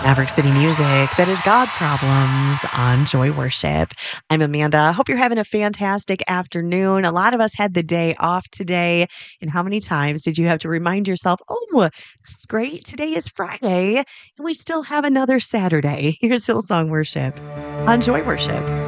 Maverick City Music. That is God Problems on Joy Worship. I'm Amanda. Hope you're having a fantastic afternoon. A lot of us had the day off today. And how many times did you have to remind yourself, oh, this is great. Today is Friday, and we still have another Saturday. Here's Hillsong Worship on Joy Worship.